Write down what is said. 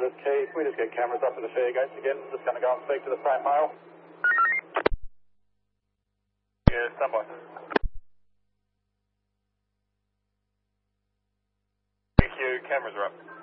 Canvas Key. Can we just get cameras up at the fare gates again? Just going to go and speak to the front male. Yeah, stand by. Thank you, cameras are up.